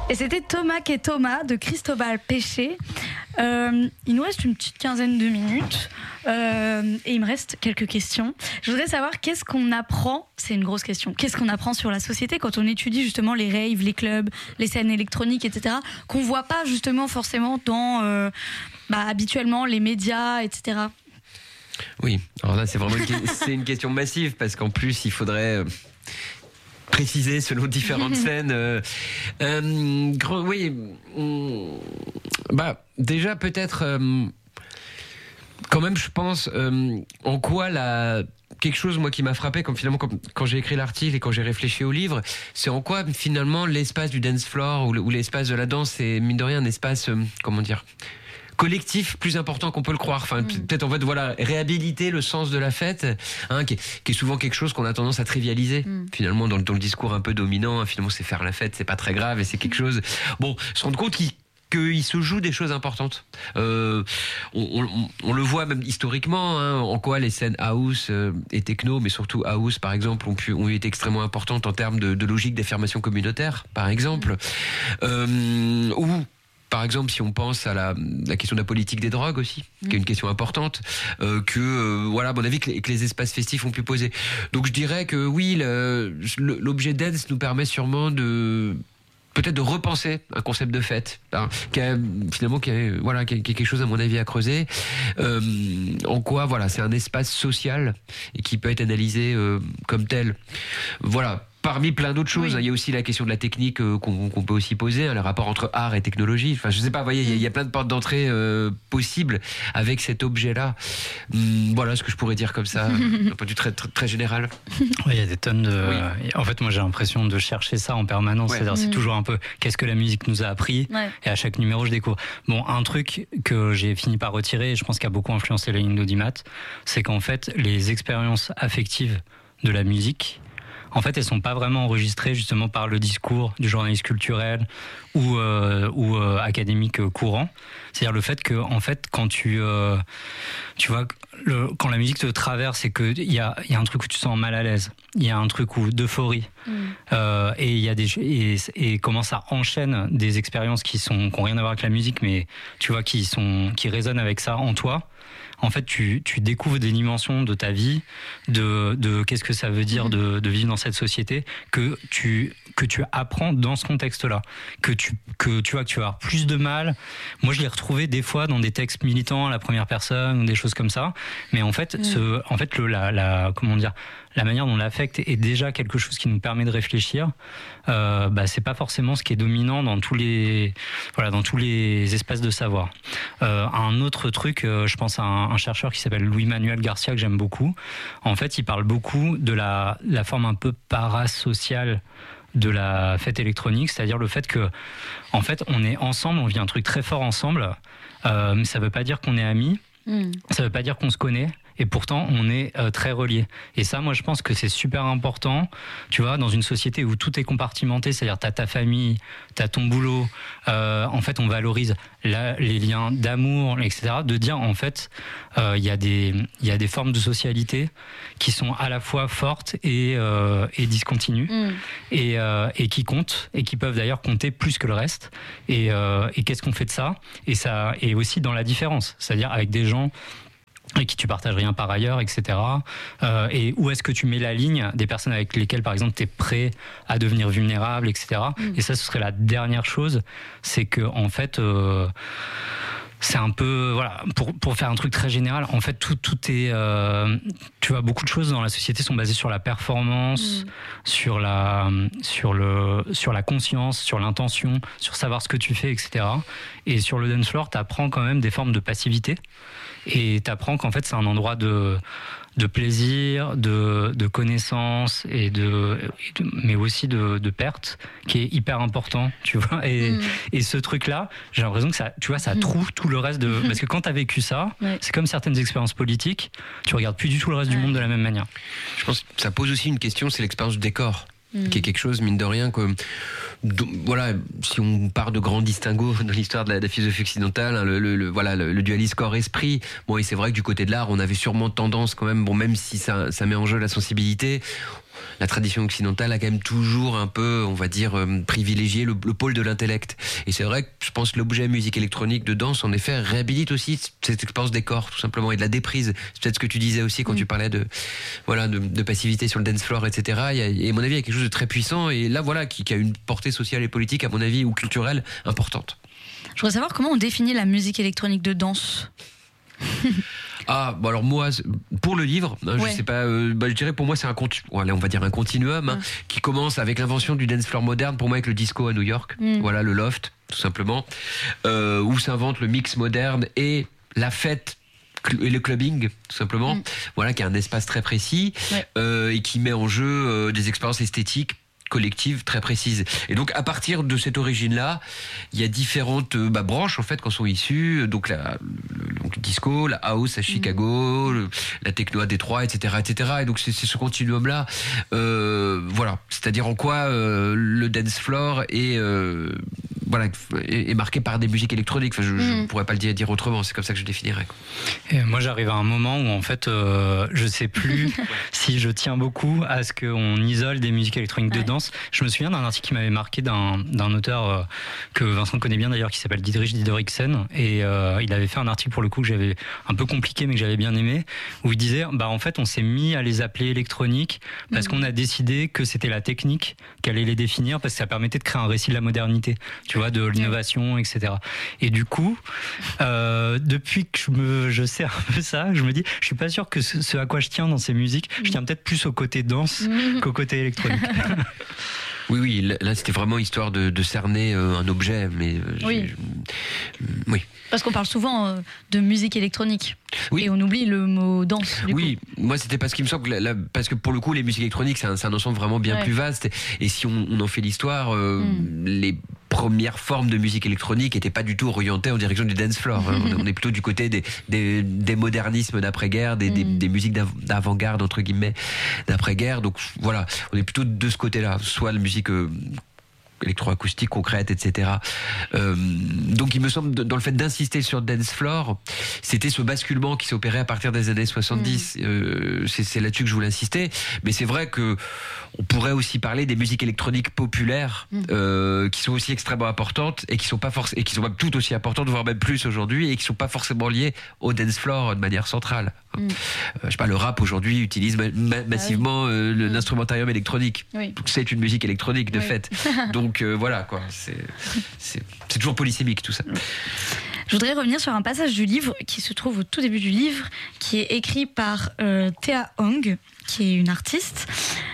Et c'était Thomas qui est Thomas de Cristobal Péché. Il nous reste une petite quinzaine de minutes et il me reste quelques questions. Je voudrais savoir qu'est-ce qu'on apprend, c'est une grosse question, qu'est-ce qu'on apprend sur la société quand on étudie justement les raves, les clubs, les scènes électroniques, etc., qu'on voit pas justement forcément dans habituellement les médias, etc. Oui, alors là c'est vraiment une question massive parce qu'en plus il faudrait préciser selon différentes scènes. Oui, déjà peut-être quand même je pense en quoi quelque chose moi qui m'a frappé quand j'ai écrit l'article et quand j'ai réfléchi au livre, c'est en quoi finalement l'espace du dance floor ou l'espace de la danse c'est mine de rien un espace collectif plus important qu'on peut le croire. Enfin, peut-être en fait, réhabiliter le sens de la fête, qui est souvent quelque chose qu'on a tendance à trivialiser. Finalement, dans le discours un peu dominant, finalement, c'est faire la fête, c'est pas très grave et c'est quelque chose. Bon, se rendre compte qu'il se joue des choses importantes. On le voit même historiquement, en quoi les scènes house et techno, mais surtout house par exemple, ont été extrêmement importantes en termes de logique d'affirmation communautaire, par exemple. Par exemple, si on pense à la question de la politique des drogues aussi, qui est une question importante, à mon avis, que les espaces festifs ont pu poser. Donc je dirais que oui, l'objet dance nous permet sûrement peut-être de repenser un concept de fête, qui est quelque chose à mon avis à creuser. En quoi, c'est un espace social et qui peut être analysé comme tel. Voilà. Parmi plein d'autres choses, il y a aussi la question de la technique qu'on peut aussi poser, le rapport entre art et technologie. Enfin, je sais pas, vous voyez, il y a plein de portes d'entrée possibles avec cet objet-là. Voilà ce que je pourrais dire comme ça, d'un point de vue très, très, très général. Oui, il y a des tonnes de... Oui. En fait, moi, j'ai l'impression de chercher ça en permanence. Ouais. C'est-à-dire, c'est toujours un peu qu'est-ce que la musique nous a appris. Ouais. Et à chaque numéro, je découvre. Bon, un truc que j'ai fini par retirer, et je pense qu'il a beaucoup influencé la ligne d'audimat, c'est qu'en fait, les expériences affectives de la musique, en fait, elles sont pas vraiment enregistrées justement par le discours du journaliste culturel ou académique courant. C'est-à-dire le fait que, en fait, quand tu vois, quand la musique te traverse et que il y a un truc où tu te sens mal à l'aise, il y a un truc d'euphorie, et il y a et comment ça enchaîne des expériences qui ont rien à voir avec la musique, mais tu vois qui résonnent avec ça en toi. En fait, tu découvres des dimensions de ta vie, de qu'est-ce que ça veut dire de vivre dans cette société, que tu apprends dans ce contexte-là, que tu vas avoir plus de mal. Moi, je l'ai retrouvé des fois dans des textes militants à la première personne ou des choses comme ça. Mais en fait, la manière dont l'affect est déjà quelque chose qui nous permet de réfléchir, c'est pas forcément ce qui est dominant dans tous les espaces de savoir. Un autre truc, je pense à un chercheur qui s'appelle Louis-Manuel Garcia, que j'aime beaucoup. En fait, il parle beaucoup de la forme un peu parasociale de la fête électronique, c'est-à-dire le fait que, en fait, on est ensemble, on vit un truc très fort ensemble, mais ça veut pas dire qu'on est amis, ça veut pas dire qu'on se connaît. Et pourtant, on est très reliés. Et ça, moi, je pense que c'est super important. Tu vois, dans une société où tout est compartimenté, c'est-à-dire t'as ta famille, t'as ton boulot. En fait, on valorise les liens d'amour, etc. De dire, en fait, il y a des formes de socialité qui sont à la fois fortes et discontinues, et qui comptent, et qui peuvent d'ailleurs compter plus que le reste. Et qu'est-ce qu'on fait de ça ? Et aussi dans la différence, c'est-à-dire avec des gens avec qui tu partages rien par ailleurs, etc. Et où est-ce que tu mets la ligne des personnes avec lesquelles, par exemple, tu es prêt à devenir vulnérable, etc. Et ça, ce serait la dernière chose, c'est que, en fait, c'est un peu, pour faire un truc très général, en fait, tout est, tu vois, beaucoup de choses dans la société sont basées sur la performance, sur la conscience, sur l'intention, sur savoir ce que tu fais, etc. Et sur le dance floor, t'apprends quand même des formes de passivité. Et t'apprends qu'en fait c'est un endroit de plaisir, de connaissance mais aussi de perte qui est hyper important, tu vois. Et ce truc-là, j'ai l'impression que ça, tu vois, ça trouve tout le reste parce que quand t'as vécu ça, c'est comme certaines expériences politiques, tu regardes plus du tout le reste du monde de la même manière. Je pense que ça pose aussi une question, c'est l'expérience du décor. Qui est quelque chose, mine de rien, si on part de grands distinguos dans l'histoire de la philosophie occidentale, le dualisme corps-esprit, bon, et c'est vrai que du côté de l'art, on avait sûrement tendance quand même, bon, même si ça met en jeu la sensibilité, la tradition occidentale a quand même toujours un peu, on va dire, privilégié le pôle de l'intellect. Et c'est vrai que je pense que l'objet musique électronique de danse, en effet, réhabilite aussi cette expérience des corps, tout simplement, et de la déprise. C'est peut-être ce que tu disais aussi quand tu parlais de passivité sur le dance floor, etc. Et à mon avis, il y a quelque chose de très puissant, et là, voilà, qui a une portée sociale et politique, à mon avis, ou culturelle, importante. Je voudrais savoir comment on définit la musique électronique de danse. Alors moi, pour le livre, je sais pas, je dirais pour moi c'est on va dire un continuum qui commence avec l'invention du dance floor moderne, pour moi avec le disco à New York, voilà, le loft, tout simplement, où s'invente le mix moderne et la fête et le clubbing, tout simplement, voilà, qui a un espace très précis, et qui met en jeu des expériences esthétiques collective très précise. Et donc à partir de cette origine-là, il y a différentes branches en fait qu'en sont issues. Donc le disco, la house à Chicago, la techno à Détroit, etc., etc. Et donc c'est ce continuum-là, voilà. C'est-à-dire en quoi le dance floor est marqué par des musiques électroniques. Enfin, je ne pourrais pas le dire autrement. C'est comme ça que je définirais. Et moi, j'arrive à un moment où en fait, je sais plus si je tiens beaucoup à ce qu'on isole des musiques électroniques de danse. Je me souviens d'un article qui m'avait marqué d'un auteur que Vincent connaît bien d'ailleurs, qui s'appelle Didrich Didriksen, et il avait fait un article pour le coup que j'avais un peu compliqué mais que j'avais bien aimé, où il disait en fait on s'est mis à les appeler électroniques parce qu'on a décidé que c'était la technique qui allait les définir, parce que ça permettait de créer un récit de la modernité, tu vois, de l'innovation, etc. Et du coup, depuis que je sais un peu ça, je me dis, je suis pas sûr que ce à quoi je tiens dans ces musiques, je tiens peut-être plus au côté danse qu'au côté électronique. Oui, là c'était vraiment histoire de cerner un objet, mais oui. Parce qu'on parle souvent de musique électronique. Et on oublie le mot danse. Oui, moi c'était parce qu'il me semble que parce que pour le coup les musiques électroniques c'est un ensemble vraiment bien plus vaste. Et si on en fait l'histoire, les premières formes de musique électronique n'étaient pas du tout orientées en direction du dance floor. On est plutôt du côté des modernismes d'après-guerre, des musiques d'avant-garde entre guillemets d'après-guerre. Donc voilà, on est plutôt de ce côté-là, soit la musique électroacoustique concrète, etc. Donc il me semble, dans le fait d'insister sur dance floor, c'était ce basculement qui s'est opéré à partir des années 70. C'est là-dessus que je voulais insister. Mais c'est vrai que on pourrait aussi parler des musiques électroniques populaires, qui sont aussi extrêmement importantes et qui sont pas et qui sont même tout aussi importantes, voire même plus aujourd'hui, et qui sont pas forcément liées au dance floor de manière centrale. Je sais pas, le rap aujourd'hui utilise massivement l'instrumentarium électronique. Donc c'est une musique électronique de fait. Donc voilà quoi, c'est toujours polysémique tout ça. Je voudrais revenir sur un passage du livre qui se trouve au tout début du livre, qui est écrit par Thea Hong, qui est une artiste,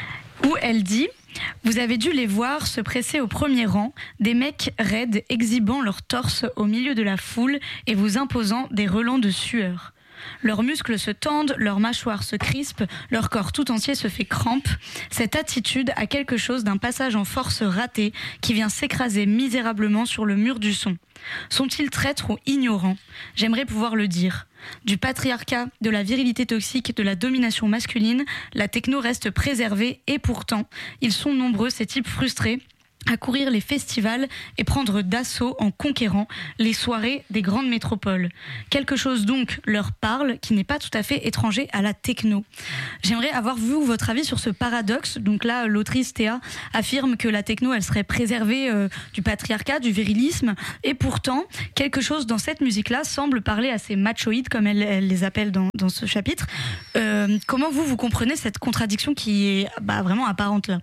où elle dit: vous avez dû les voir se presser au premier rang, des mecs raides exhibant leur torse au milieu de la foule et vous imposant des relents de sueur. Leurs muscles se tendent, leurs mâchoires se crispent, leur corps tout entier se fait crampe. Cette attitude a quelque chose d'un passage en force raté qui vient s'écraser misérablement sur le mur du son. Sont-ils traîtres ou ignorants ? J'aimerais pouvoir le dire. Du patriarcat, de la virilité toxique, de la domination masculine, la techno reste préservée et pourtant, ils sont nombreux ces types frustrés à courir les festivals et prendre d'assaut en conquérant les soirées des grandes métropoles. Quelque chose donc leur parle qui n'est pas tout à fait étranger à la techno. J'aimerais avoir vu votre avis sur ce paradoxe. Donc là, l'autrice Théa affirme que la techno, elle serait préservée du patriarcat, du virilisme, et pourtant, quelque chose dans cette musique-là semble parler à ces machoïdes, comme elle les appelle dans ce chapitre. Comment vous comprenez cette contradiction qui est vraiment apparente là ?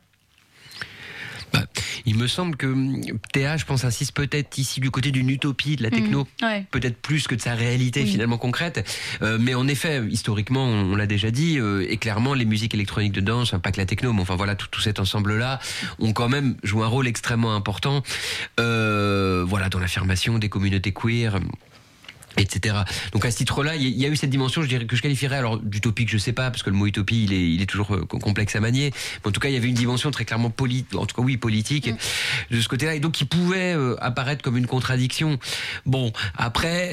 Il me semble que Théa, je pense, insiste peut-être ici du côté d'une utopie de la techno, peut-être plus que de sa réalité finalement concrète. Mais en effet, historiquement, on l'a déjà dit, et clairement, les musiques électroniques de danse, pas que la techno, mais enfin voilà, tout cet ensemble-là, ont quand même joué un rôle extrêmement important, voilà, dans l'affirmation des communautés queer, etc. Donc à ce titre-là, il y a eu cette dimension, je dirais, que je qualifierais alors d'utopique, je sais pas, parce que le mot utopie, il est toujours complexe à manier. Mais en tout cas, il y avait une dimension très clairement politique de ce côté-là, et donc qui pouvait apparaître comme une contradiction. Bon, après.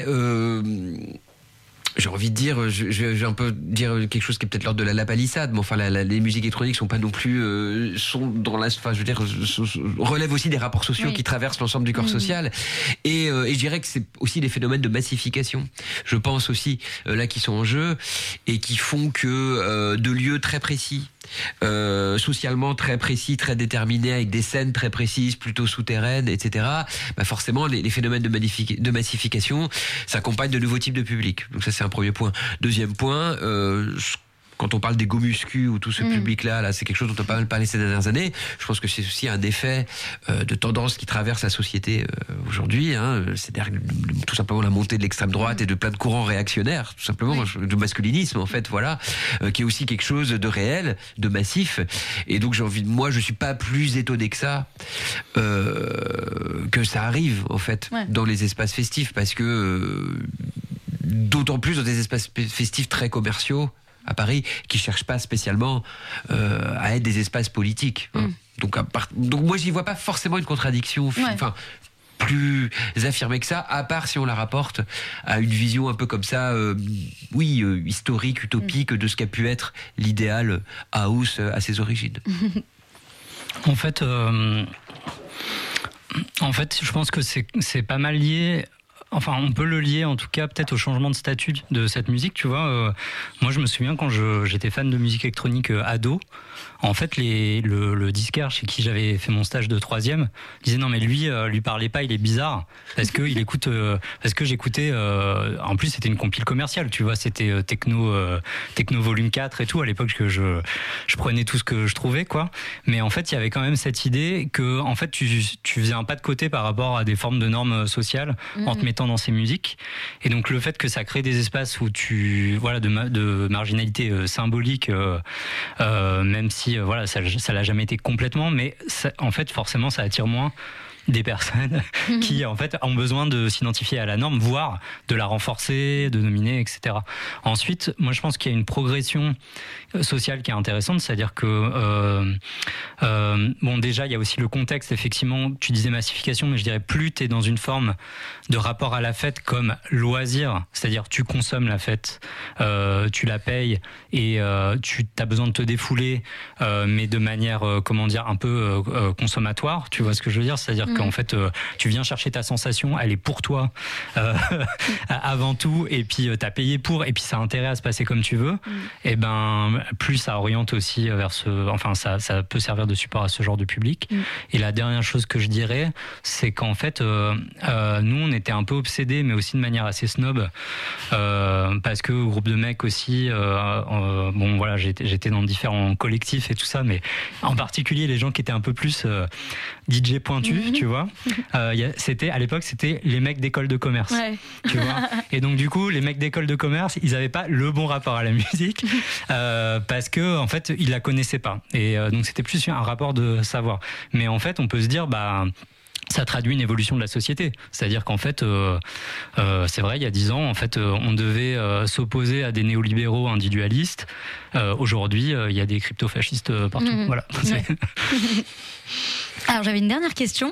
J'ai envie de dire, je vais un peu dire quelque chose qui est peut-être l'ordre de la palissade, mais enfin, les musiques électroniques sont pas non plus, sont dans relèvent aussi des rapports sociaux qui traversent l'ensemble du corps social. Et je dirais que c'est aussi des phénomènes de massification. Je pense aussi, là, qui sont en jeu, et qui font que, de lieux très précis, socialement très précis, très déterminé, avec des scènes très précises, plutôt souterraines, etc., bah forcément les phénomènes de massification s'accompagnent de nouveaux types de publics. Donc ça c'est un premier point. Deuxième point, quand on parle des go-muscu ou tout ce public-là, c'est quelque chose dont on a pas mal parlé ces dernières années. Je pense que c'est aussi un effet de tendance qui traverse la société aujourd'hui. C'est-à-dire tout simplement la montée de l'extrême droite et de plein de courants réactionnaires, tout simplement, de masculinisme en fait, voilà, qui est aussi quelque chose de réel, de massif. Et donc moi, je suis pas plus étonné que ça, que ça arrive en fait dans les espaces festifs, parce que d'autant plus dans des espaces festifs très commerciaux à Paris, qui cherchent pas spécialement à être des espaces politiques. Donc moi, j'y vois pas forcément une contradiction, plus affirmée que ça, à part si on la rapporte à une vision un peu comme ça, historique, utopique, de ce qu'a pu être l'idéal house à ses origines. En fait, je pense que c'est pas mal lié. Enfin, on peut le lier en tout cas peut-être au changement de statut de cette musique, tu vois. Moi, je me souviens quand j'étais fan de musique électronique ado, en fait, le disquaire chez qui j'avais fait mon stage de 3e disait non mais lui parlez pas, il est bizarre parce que parce que j'écoutais en plus c'était une compile commerciale, tu vois, c'était techno volume 4 et tout à l'époque, que je prenais tout ce que je trouvais, quoi. Mais en fait, il y avait quand même cette idée que en fait tu faisais un pas de côté par rapport à des formes de normes sociales en te mettant dans ces musiques, et donc le fait que ça crée des espaces où de marginalité symbolique, même si ça l'a jamais été complètement, mais en fait forcément ça attire moins des personnes qui en fait ont besoin de s'identifier à la norme, voire de la renforcer, de nominer, etc. Ensuite, moi je pense qu'il y a une progression sociale qui est intéressante, c'est-à-dire que déjà il y a aussi le contexte, effectivement, tu disais massification, mais je dirais plus tu es dans une forme de rapport à la fête comme loisir, c'est-à-dire tu consommes la fête, tu la payes et tu as besoin de te défouler, mais de manière un peu consommatoire, tu vois ce que je veux dire, c'est-à-dire qu'en fait tu viens chercher ta sensation, elle est pour toi avant tout, et puis t'as payé pour, et puis ça a intérêt à se passer comme tu veux, et ben plus ça oriente aussi vers ça peut servir de support à ce genre de public. Et la dernière chose que je dirais, c'est qu'en fait nous on était un peu obsédés, mais aussi de manière assez snob, parce que au groupe de mecs aussi, j'étais dans différents collectifs et tout ça, mais en particulier les gens qui étaient un peu plus DJ pointus, tu vois, à l'époque c'était les mecs d'école de commerce, tu vois, et donc du coup les mecs d'école de commerce, ils avaient pas le bon rapport à la musique, parce que en fait ils la connaissaient pas, et donc c'était plus un rapport de savoir. Mais en fait on peut se dire ça traduit une évolution de la société. C'est-à-dire qu'en fait, c'est vrai, il y a 10 ans, en fait, on devait s'opposer à des néolibéraux individualistes. Aujourd'hui, il y a des crypto-fascistes partout. Voilà. Alors, j'avais une dernière question.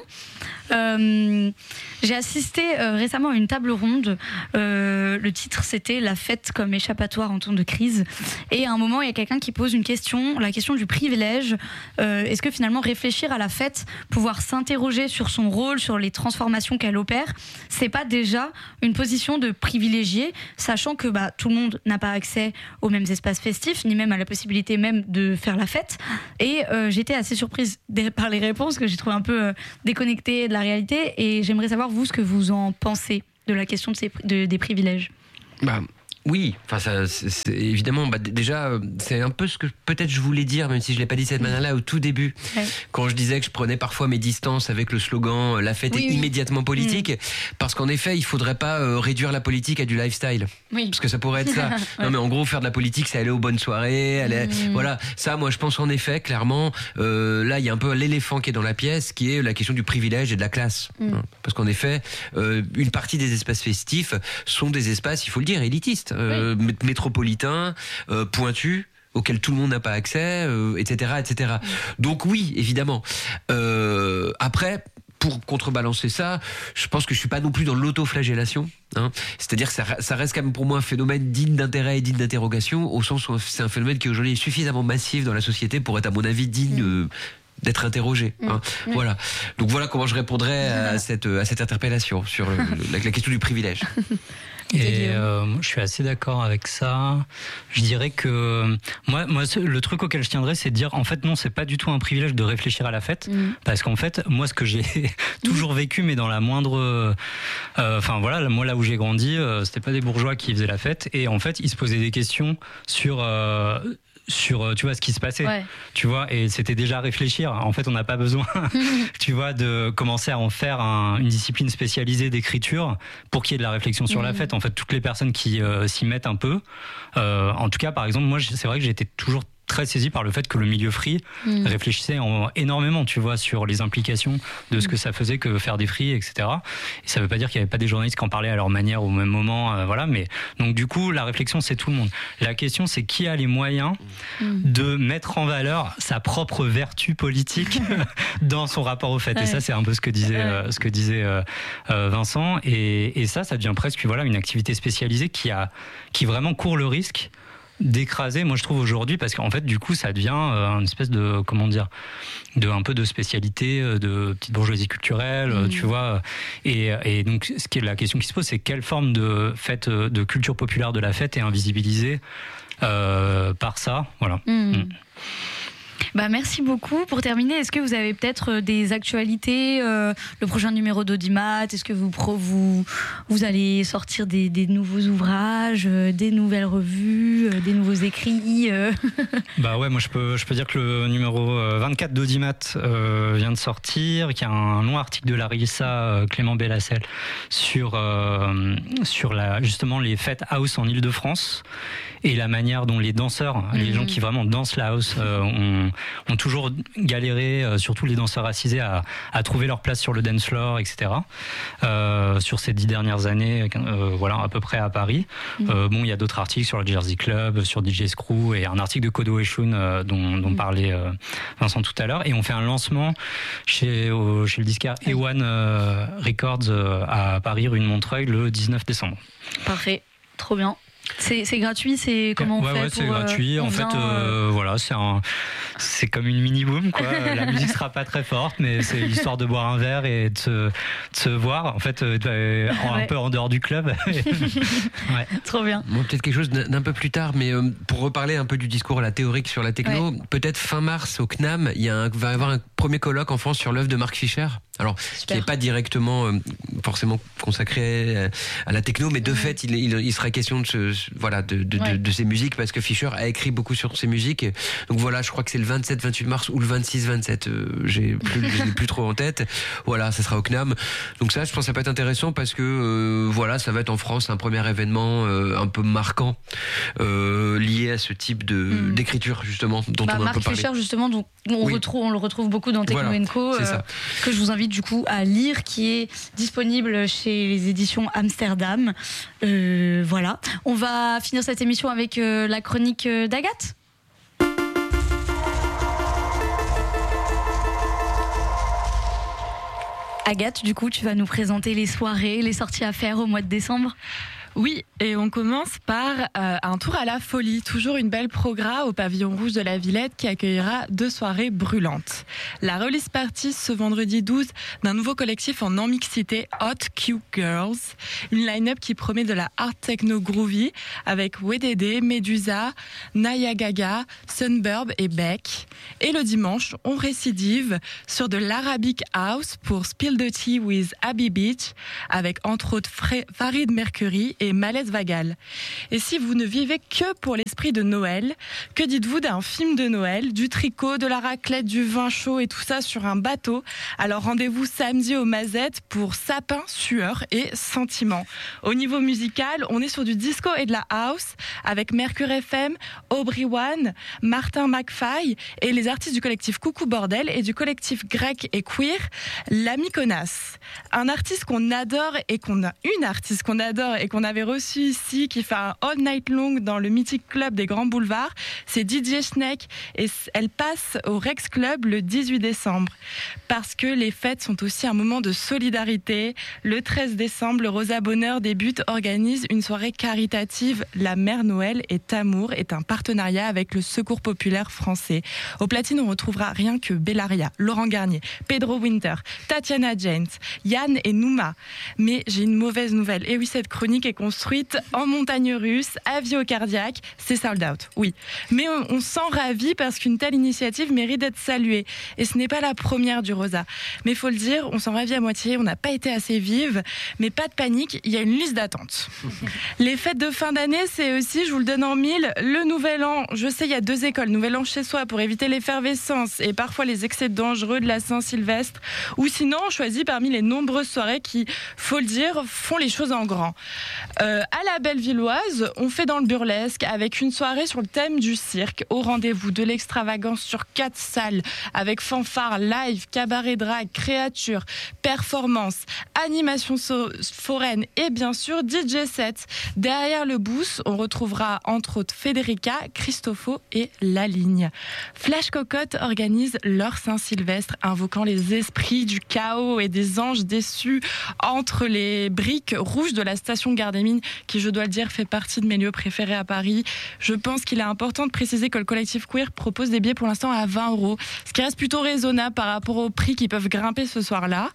J'ai assisté récemment à une table ronde. Le titre, c'était La fête comme échappatoire en temps de crise. Et à un moment, il y a quelqu'un qui pose une question, la question du privilège. Est-ce que finalement, réfléchir à la fête, pouvoir s'interroger sur son rôle, sur les transformations qu'elle opère, c'est pas déjà une position de privilégié, sachant que tout le monde n'a pas accès aux mêmes espaces festifs, ni même à la possibilité même de faire la fête. Et j'étais assez surprise par les réponses que j'ai trouvées un peu déconnectées de la réalité, et j'aimerais savoir vous ce que vous en pensez de la question des privilèges. Oui, c'est évidemment, déjà, c'est un peu ce que peut-être je voulais dire, même si je l'ai pas dit de cette manière-là au tout début, quand je disais que je prenais parfois mes distances avec le slogan la fête est immédiatement politique, parce qu'en effet, il faudrait pas réduire la politique à du lifestyle, parce que ça pourrait être ça. Non, mais en gros, faire de la politique, c'est aller aux bonnes soirées, voilà. Ça, moi, je pense en effet, clairement, là, il y a un peu l'éléphant qui est dans la pièce, qui est la question du privilège et de la classe, parce qu'en effet, une partie des espaces festifs sont des espaces, il faut le dire, élitistes. Métropolitains, pointus, auxquels tout le monde n'a pas accès, etc., etc. Donc oui, évidemment. Après, pour contrebalancer ça, je pense que je suis pas non plus dans l'autoflagellation. C'est-à-dire que ça reste quand même pour moi un phénomène digne d'intérêt et digne d'interrogation, au sens où c'est un phénomène qui aujourd'hui est suffisamment massif dans la société pour être, à mon avis, digne d'être interrogé. Hein. Voilà. Donc voilà comment je répondrais à cette interpellation sur la question du privilège. Et je suis assez d'accord avec ça. Je dirais que moi, le truc auquel je tiendrais, c'est de dire, en fait, non, c'est pas du tout un privilège de réfléchir à la fête, parce qu'en fait, moi, ce que j'ai toujours vécu, mais dans la moindre, enfin voilà, moi là où j'ai grandi, c'était pas des bourgeois qui faisaient la fête, et en fait, ils se posaient des questions sur tu vois ce qui se passait, tu vois, et c'était déjà réfléchir. En fait, on n'a pas besoin tu vois, de commencer à en faire une discipline spécialisée d'écriture pour qu'il y ait de la réflexion sur la fête. En fait, toutes les personnes qui s'y mettent un peu, en tout cas, par exemple, moi, c'est vrai que j'ai été toujours très saisi par le fait que le milieu free réfléchissait énormément, tu vois, sur les implications de ce que ça faisait que faire des free, etc. Et ça veut pas dire qu'il y avait pas des journalistes qui en parlaient à leur manière au même moment, voilà. Mais donc du coup, la réflexion, c'est tout le monde. La question, c'est qui a les moyens de mettre en valeur sa propre vertu politique dans son rapport aux fêtes. Et ça, c'est un peu ce que disait Vincent. Et ça devient presque voilà une activité spécialisée qui vraiment court le risque d'écraser, moi je trouve aujourd'hui, parce qu'en fait du coup ça devient une espèce de, comment dire, un peu de spécialité, de petite bourgeoisie culturelle, tu vois, et donc la question qui se pose, c'est quelle forme de fête, de culture populaire de la fête est invisibilisée par ça, voilà. Bah, merci beaucoup. Pour terminer, est-ce que vous avez peut-être des actualités, le prochain numéro d'Audimat, est-ce que vous allez sortir des nouveaux ouvrages, des nouvelles revues, des nouveaux écrits Bah ouais, moi je peux dire que le numéro 24 d'Audimat vient de sortir, qu'il y a un long article de Larissa Clément Bellacel sur justement les fêtes house en Île-de-France et la manière dont les danseurs, les gens qui vraiment dansent la house, ont toujours galéré, surtout les danseurs assisés, à trouver leur place sur le dance floor, etc. Sur ces 10 dernières années, voilà, à peu près à Paris. Bon, il y a d'autres articles sur le Jersey Club, sur DJ Screw, et un article de Kodo Eshun dont parlait Vincent tout à l'heure. Et on fait un lancement chez le disquaire A1 Records à Paris, rue de Montreuil, le 19 décembre. Parfait, trop bien. C'est gratuit, c'est comment on fait ouais, c'est gratuit. En fait, voilà, c'est comme une mini boom, quoi. La musique sera pas très forte, mais c'est l'histoire de boire un verre et de se voir. En fait, un peu en dehors du club. Ouais. Trop bien. Bon, peut-être quelque chose d'un peu plus tard, mais pour reparler un peu du discours théorique sur la techno, peut-être fin mars au CNAM, va y avoir un premier colloque en France sur l'œuvre de Mark Fisher. Alors, qui n'est pas directement forcément consacré à la techno, mais de fait, il sera question de ces musiques, parce que Fisher a écrit beaucoup sur ses musiques. Donc voilà, je crois que c'est le 27-28 mars ou le 26-27, je l'ai plus trop en tête. Voilà, ça sera au CNAM. Donc ça, je pense que ça peut être intéressant, parce que voilà, ça va être en France un premier événement un peu marquant lié à ce type d'écriture, justement, dont on a un peu parlé. Mark Fisher, justement, donc on le retrouve beaucoup dans Techno & Co, que je vous invite du coup à lire, qui est disponible chez les éditions Amsterdam. Voilà. On va finir cette émission avec la chronique d'Agathe. Agathe, du coup, tu vas nous présenter les soirées, les sorties à faire au mois de décembre. Oui, et on commence par un tour à la folie, toujours une belle progra au pavillon rouge de la Villette qui accueillera 2 soirées brûlantes. La release party ce vendredi 12 d'un nouveau collectif en non-mixité, Hot Cute Girls, une line-up qui promet de la art techno groovy avec WDD, Medusa, Naya Gaga, Sunburb et Beck. Et le dimanche, on récidive sur de l'Arabic House pour Spill the Tea with Abbey Beach avec entre autres Farid Mercury et Malaise Vagal. Et si vous ne vivez que pour l'esprit de Noël, que dites-vous d'un film de Noël, du tricot, de la raclette, du vin chaud et tout ça sur un bateau? Alors rendez-vous samedi au Mazette pour Sapin, Sueur et Sentiment. Au niveau musical, on est sur du disco et de la house avec Mercure FM, Aubrey One, Martin McFly et les artistes du collectif Coucou Bordel et du collectif grec et queer, La Mykonas. Une artiste qu'on adore et qu'on avait avait reçu ici, qui fait un all night long dans le mythique club des Grands Boulevards. C'est DJ Schneck et elle passe au Rex Club le 18 décembre. Parce que les fêtes sont aussi un moment de solidarité. Le 13 décembre, le Rosa Bonheur débute, organise une soirée caritative. La Mère Noël est amour est un partenariat avec le Secours populaire français. Au platine, on retrouvera rien que Bellaria, Laurent Garnier, Pedro Winter, Tatiana James, Yann et Nouma. Mais j'ai une mauvaise nouvelle. Et oui, cette chronique est construite en montagne russe, avis au cardiaque, c'est sold out, oui. Mais on s'en ravit parce qu'une telle initiative mérite d'être saluée. Et ce n'est pas la première du Rosa. Mais il faut le dire, on s'en ravit à moitié, on n'a pas été assez vive. Mais pas de panique, il y a une liste d'attente. Les fêtes de fin d'année, c'est aussi, je vous le donne en mille, le Nouvel An. Je sais, il y a 2 écoles. Nouvel An chez soi pour éviter l'effervescence et parfois les excès dangereux de la Saint-Sylvestre. Ou sinon, on choisit parmi les nombreuses soirées qui, faut le dire, font les choses en grand. À la Bellevilloise, on fait dans le burlesque avec une soirée sur le thème du cirque. Au rendez-vous de l'extravagance sur 4 salles avec fanfare, live, cabaret drag, créatures, performance, animation foraine et bien sûr DJ set. Derrière le booth, on retrouvera entre autres Federica, Christopho et La Ligne. Flash Cocotte organise leur Saint-Sylvestre, invoquant les esprits du chaos et des anges déçus entre les briques rouges de la station Gare des Mines, qui, je dois le dire, fait partie de mes lieux préférés à Paris. Je pense qu'il est important de préciser que le collectif queer propose des billets pour l'instant à 20 €, ce qui reste plutôt raisonnable par rapport aux prix qui peuvent grimper ce soir-là.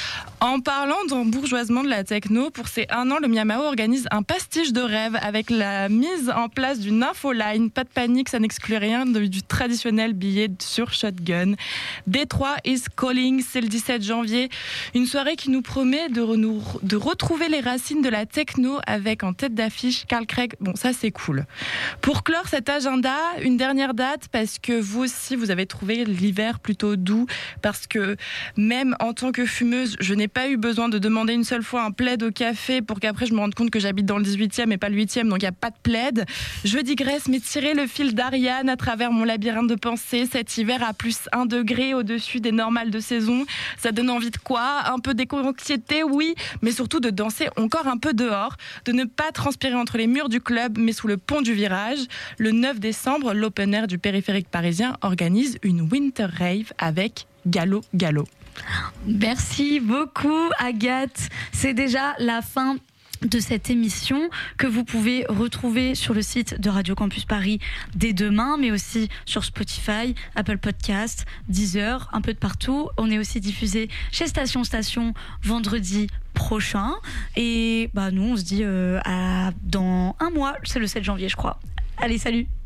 En parlant d'embourgeoisement de la techno, pour ses 1 an, le Miamao organise un pastiche de rêve avec la mise en place d'une infoline. Pas de panique, ça n'exclut rien du traditionnel billet sur Shotgun. Détroit is calling, c'est le 17 janvier. Une soirée qui nous promet de retrouver les racines de la techno avec en tête d'affiche Carl Craig. Bon, ça c'est cool. Pour clore cet agenda, une dernière date, parce que vous aussi, vous avez trouvé l'hiver plutôt doux, parce que même en tant que fumeuse, je n'ai pas eu besoin de demander une seule fois un plaid au café pour qu'après je me rende compte que j'habite dans le 18e et pas le 8e, donc il n'y a pas de plaid. Je digresse, mais tirez le fil d'Ariane à travers mon labyrinthe de pensée. Cet hiver à plus 1 degré au-dessus des normales de saison, ça donne envie de quoi? Un peu d'éco-anxiété, oui, mais surtout de danser encore un peu dehors, de ne pas transpirer entre les murs du club, mais sous le pont du virage. Le 9 décembre, l'Open Air du périphérique parisien organise une Winter Rave avec Gallo Gallo. Merci beaucoup, Agathe. C'est déjà la fin de cette émission que vous pouvez retrouver sur le site de Radio Campus Paris dès demain, mais aussi sur Spotify, Apple Podcasts, Deezer, un peu de partout. On est aussi diffusé chez Station vendredi prochain. Et nous, on se dit dans 1 mois, c'est le 7 janvier, je crois. Allez, salut!